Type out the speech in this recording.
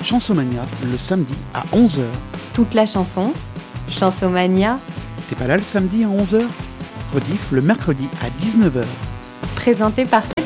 Chansomania le samedi à 11h. Toute la chanson, Chansomania. T'es pas là le samedi à 11h? Rediff le mercredi à 19h. Présenté par